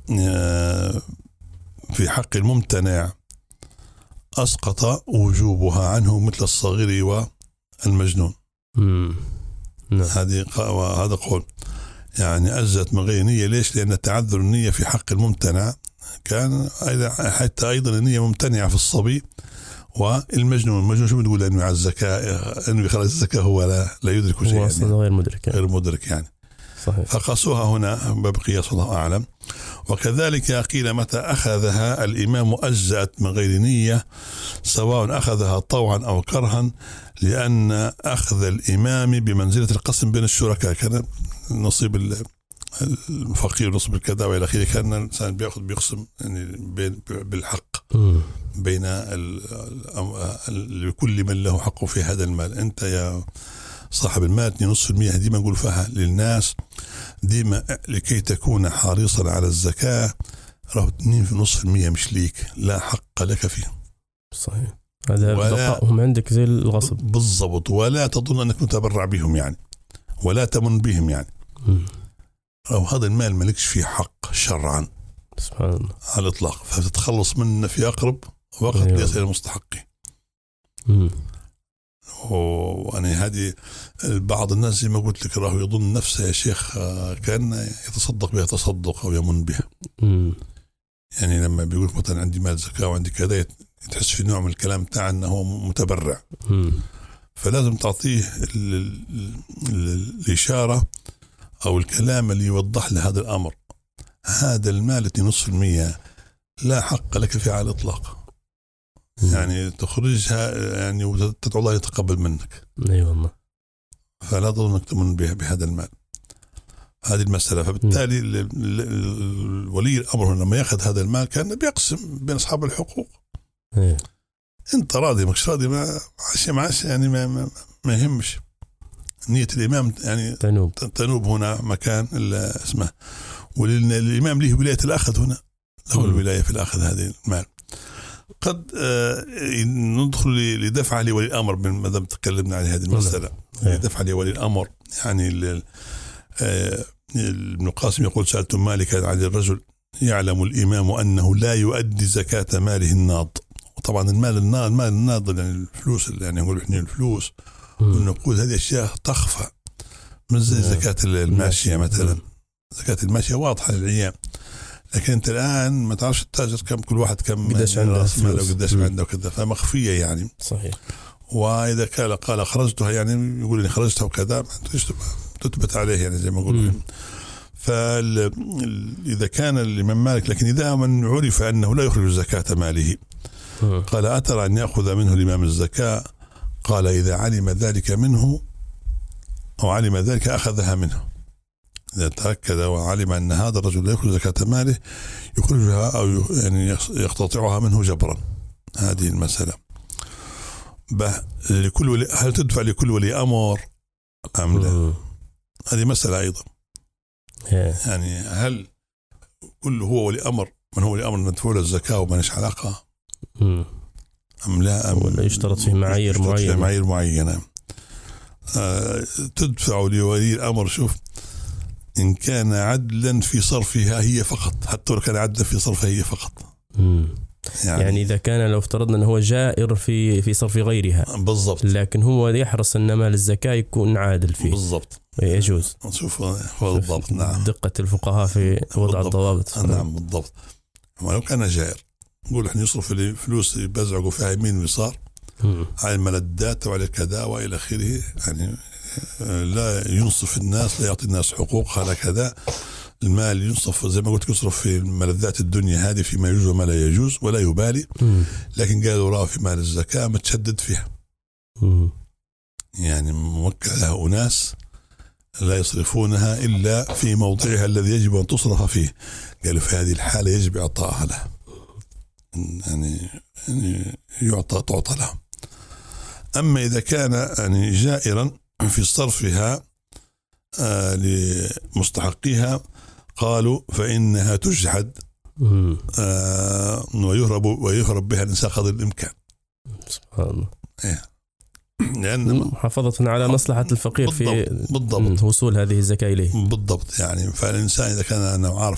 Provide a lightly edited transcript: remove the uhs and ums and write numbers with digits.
في حق الممتنع أسقط وجوبها عنه مثل الصغير والمجنون. هذا قول يعني أجزت من غير نية. ليش؟ لأن تعذر النية في حق الممتنع كان حتى أيضا النية ممتنعة في الصبي والمجنون. شو بنقول؟ أنه على الزكاة، أنه يخرج الزكاة هو لا يدرك شيء، يعني غير مدرك يعني. صحيح. فقاسوها هنا باب قياس، الله أعلم. وكذلك قيل متى أخذها الإمام أجزأت من غير نية سواء أخذها طوعا أو كرها، لأن أخذ الإمام بمنزلة القسم بين الشركاء. كان نصيب الفقير ونصيب الكذا وإلى آخره، كان الإنسان بيقسم يعني بالحق بين لكل من له حق في هذا المال. أنت يا صاحب المال 2.5% ديما نقول فيها للناس ديما لكي تكون حريصا على الزكاة، راه 2.5% مش ليك، لا حق لك فيه. صحيح. هذا بقائهم عندك زي الغصب بالضبط. ولا تظن أنك متبرع بهم يعني، ولا تمن بهم يعني. أو هذا المال ملكش فيه حق شرعا سبحان الله على الإطلاق، فتتخلص منه في أقرب وقت ليصير مستحقي. وأنا هذه بعض الناس زي ما قلت لك راه يظن نفسه يا شيخ كان يتصدق بها تصدق أو يمن بها. يعني لما بيقول مثلا عندي مال زكاة وعندي كذا، تحس في نوع من الكلام تاع أنه هو متبرع. فلازم تعطيه الإشارة أو الكلام اللي يوضح له هذا الأمر. هذا المال 2.5% لا حق لك فيه على الإطلاق، يعني تخرجها يعني وتدعو الله يتقبل منك. أيوة والله. فلا تظن أنك تمن بهذا المال. هذه المسألة. فبالتالي ولي الأمر لما يأخذ هذا المال كان بيقسم بين أصحاب الحقوق. أنت راضي مش راضي ما عاش يعني ما يهمش. نية الإمام يعني تنوب هنا مكان اسمه، وللإمام له ولاية الأخذ هنا، له الولاية في الأخذ هذه المال. قد ندخل لدفع لولي الأمر ما دام تكلمنا عن هذه المسألة. لدفع لولي الأمر يعني ابن القاسم يقول سألت مالكا عن الرجل يعلم الإمام أنه لا يؤدي زكاة ماله الناض. وطبعا المال الناض يعني الفلوس، يعني نقول احنا الفلوس ونقول هذه أشياء تخفى، من زي زكاة الماشية مثلا. زكاة الماشية واضحة للعيان، لكن أنت الآن ما تعرفش التاجر كل واحد كم قداش عنده فلوس قداش عنده وكذا، فمخفية يعني. صحيح. وإذا قال خرجتها يعني يقول إني خرجتها وكذا تثبت عليه يعني زي ما يقولوا. فإذا كان الإمام مالك، لكن إذا من عرف أنه لا يخرج زكاة ماله قال أترى أن يأخذ منه الإمام الزكاة؟ قال إذا علم ذلك منه أو علم ذلك أخذها منه. إذا تأكد وعلم أن هذا الرجل لا يخرج زكاة ماله يخرجها أو يعني يقتطعها منه جبرا. هذه المسألة. هل تدفع لكل ولي أمر أم لا؟ هذه مسألة أيضا. يعني هل كل هو ولي أمر من هو ولي أمر ندفع له الزكاة وما ليش علاقة أم لا؟ ولا يشترط فيه معايير معينة. تدفع لولي الأمر. شوف، إن كان عدلا في صرفها هي فقط، حتى لو كان عدلا في صرفها هي فقط. يعني إذا كان لو افترضنا أنه هو جائر في صرف غيرها بالضبط، لكن هو يحرص أن مال الزكاة يكون عادل فيه بالضبط، يجوز. شوف بالضبط. نعم، دقة الفقهاء في وضع الضوابط. نعم بالضبط. ولو كان جائر نقول إحنا يصرف الفلوس يبزعوا فيها يمين ويسار على الملذات وعلى كذا وإلى آخره، يعني لا ينصف الناس، لا يعطي الناس حقوقها، لا كذا. المال ينصف زي ما قلت يصرف في ملذات الدنيا هذه فيما يجوز وما لا يجوز ولا يبالي. لكن قالوا راه في مال الزكاة متشدد فيها، يعني موكل له أناس لا يصرفونها إلا في موضعها الذي يجب أن تصرف فيه. قالوا في هذه الحالة يجب إعطائها له، يعني تعطى له. أما إذا كان يعني جائرا في صرفها لمستحقيها قالوا فإنها تجحد ويهرب بها الإنسان قدر الإمكان. سبحان الله. لأن محافظة على مصلحة الفقير بالضبط. في وصول هذه الزكاة إليه. بالضبط. يعني فالإنسان إذا كان أنا عارف